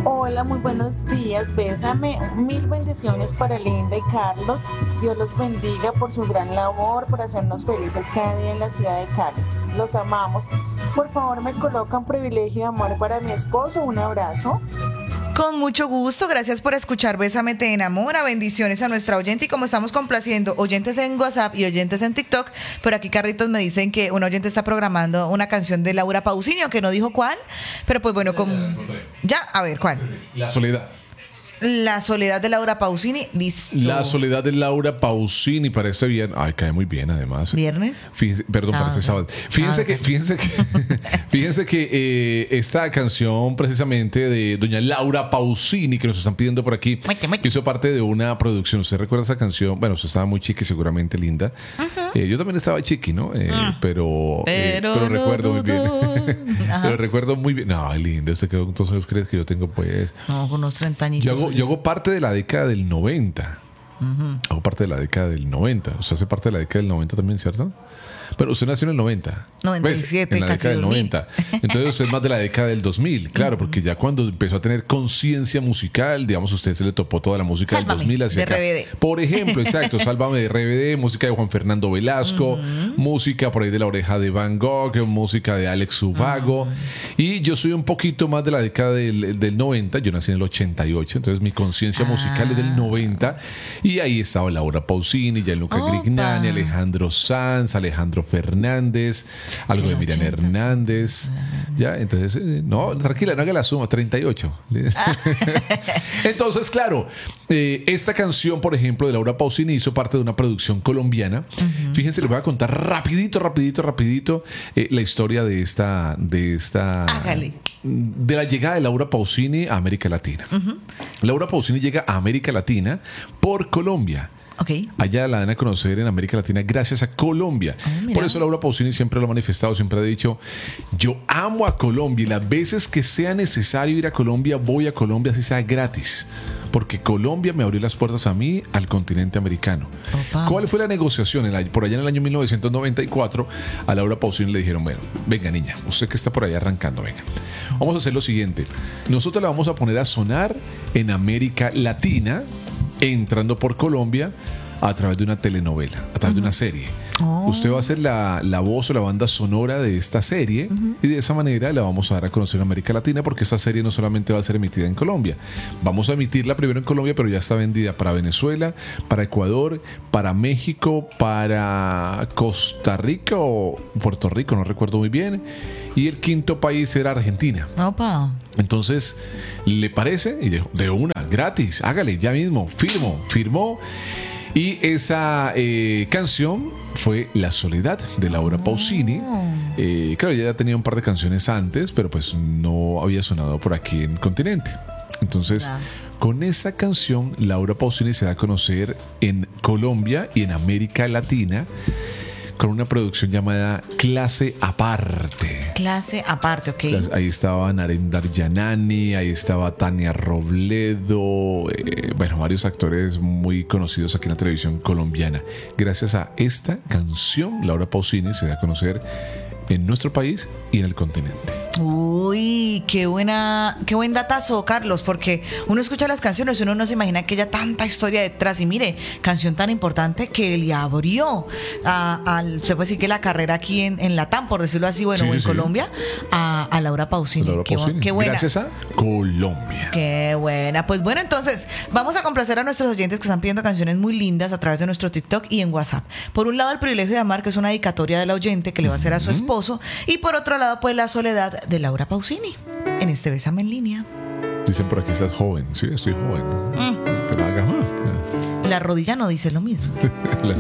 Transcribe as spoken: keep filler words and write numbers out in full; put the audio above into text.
Hola, muy buenos días. Bésame. Mil bendiciones para Linda y Carlos. Dios los bendiga por su gran labor, por hacernos felices cada día en la ciudad de Cali. Los amamos. Por favor, me colocan privilegio de amor para mi esposo. Un abrazo. Con mucho gusto, gracias por escuchar Bésame te enamora, bendiciones a nuestra oyente y como estamos complaciendo oyentes en WhatsApp y oyentes en TikTok, por aquí Carritos me dicen que un oyente está programando una canción de Laura Pausini, aunque no dijo cuál, pero pues bueno, con... ya, a ver, ¿cuál? La Soledad. La Soledad de Laura Pausini, listo. La Soledad de Laura Pausini, parece bien. Ay, cae muy bien además. ¿Viernes? Fíjense, perdón, Sábado. parece sábado. Fíjense que, fíjense que, fíjense que eh, esta canción precisamente de doña Laura Pausini, que nos están pidiendo por aquí, Muete, muete. hizo parte de una producción. ¿Usted recuerda esa canción? Bueno, usted estaba muy chiqui, seguramente linda. Eh, yo también estaba chiqui, ¿no? Eh, Ah. pero, eh, Pero pero no recuerdo muy bien. dudo. Ajá. Pero recuerdo muy bien. No, lindo. ¿Usted qué cuántos años crees que yo tengo? Pues No, con unos treinta añitos. yo hago, yo hago parte de la década del noventa. Uh-huh. Hago parte de la década del noventa. O sea, hace parte de la década del noventa también, ¿cierto? Pero usted nació en el noventa. noventa y siete, ¿ves? En la casi década del dos mil. noventa. Entonces usted es más de la década del dos mil. Claro, porque ya cuando empezó a tener conciencia musical, digamos, a usted se le topó toda la música Sálvame, del dos mil hacia de acá. R B D. Por ejemplo, exacto, Sálvame de R B D, música de Juan Fernando Velasco, uh-huh. música por ahí de La Oreja de Van Gogh, música de Alex Ubago. Uh-huh. Y yo soy un poquito más de la década del, del noventa. Yo nací en el ochenta y ocho, entonces mi conciencia ah. musical es del noventa. Y ahí estaba Laura Pausini, Gianluca Opa. Grignani, Alejandro Sanz, Alejandro Fernández, algo de Miriam Hernández. Ya, entonces, eh, no, tranquila, no haga la suma, treinta y ocho. Entonces, claro, eh, esta canción, por ejemplo, de Laura Pausini hizo parte de una producción colombiana. Uh-huh. Fíjense, les voy a contar rapidito, rapidito, rapidito eh, la historia de esta, de esta, Hágale. de la llegada de Laura Pausini a América Latina. Uh-huh. Laura Pausini llega a América Latina por Colombia. Okay. Allá la dan a conocer en América Latina gracias a Colombia. Oh, por eso Laura Pausini siempre lo ha manifestado, siempre ha dicho: yo amo a Colombia y las veces que sea necesario ir a Colombia, voy a Colombia, así sea gratis. Porque Colombia me abrió las puertas a mí, al continente americano. Opa. ¿Cuál fue la negociación? Por allá en el año mil novecientos noventa y cuatro, a Laura Pausini le dijeron: bueno, venga niña, usted que está por allá arrancando, venga, vamos a hacer lo siguiente. Nosotros la vamos a poner a sonar en América Latina, entrando por Colombia a través de una telenovela, a través uh-huh. de una serie. Oh. Usted va a ser la, la voz o la banda sonora de esta serie uh-huh. y de esa manera la vamos a dar a conocer en América Latina, porque esta serie no solamente va a ser emitida en Colombia. Vamos a emitirla primero en Colombia, pero ya está vendida para Venezuela, para Ecuador, para México, para Costa Rica o Puerto Rico, no recuerdo muy bien. Y el quinto país era Argentina. Opa. Entonces, ¿le parece? Y de, de una, gratis, hágale, ya mismo, firmo, firmó. Y esa eh, canción fue La Soledad de Laura Pausini. Eh, claro, ella ya tenía un par de canciones antes, pero pues no había sonado por aquí en el continente. Entonces, claro, con esa canción, Laura Pausini se da a conocer en Colombia y en América Latina, con una producción llamada Clase Aparte. Clase Aparte, ok. Ahí estaba Narendra Yanani, ahí estaba Tania Robledo, eh, bueno, varios actores muy conocidos aquí en la televisión colombiana. Gracias a esta canción, Laura Pausini se da a conocer en nuestro país y en el continente. Uy, qué buena, qué buen datazo, Carlos, porque uno escucha las canciones y uno no se imagina que haya tanta historia detrás. Y mire, canción tan importante que le abrió a, a se puede decir que la carrera aquí en, en Latam, por decirlo así, bueno, sí, o en sí. Colombia, a, a Laura Pausini. Laura qué, Pausini. Qué buena. Gracias a Colombia. Qué buena. Pues bueno, entonces vamos a complacer a nuestros oyentes que están pidiendo canciones muy lindas a través de nuestro TikTok y en WhatsApp. Por un lado, El Privilegio de Amar, que es una dedicatoria de la oyente que le va a hacer a su esposo, y por otro lado, pues La Soledad de Laura Pausini en este Bésame en Línea. Dicen por aquí: estás joven. Sí, estoy joven. Mm. Te la hagas. Ah. La rodilla no dice lo mismo. La